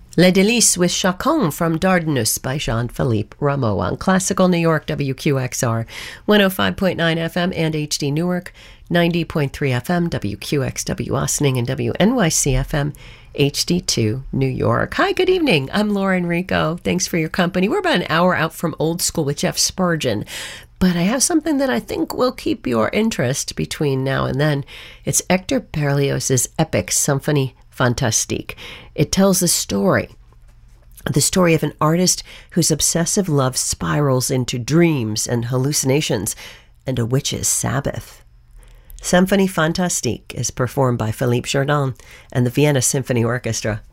Les Délices with Chacon from Dardanus by Jean-Philippe Rameau on Classical New York, WQXR, 105.9 FM and HD Newark, 90.3 FM, WQXW Ossining, and WNYC FM, HD2 New York. Hi, good evening. I'm Laura Enrico. Thanks for your company. We're about an hour out from Old School with Jeff Spurgeon, but I have something that I think will keep your interest between now and then. It's Hector Berlioz's epic Symphonie Fantastique. It tells the story of an artist whose obsessive love spirals into dreams and hallucinations and a witch's Sabbath. Symphonie Fantastique is performed by Philippe Jourdan and the Vienna Symphony Orchestra.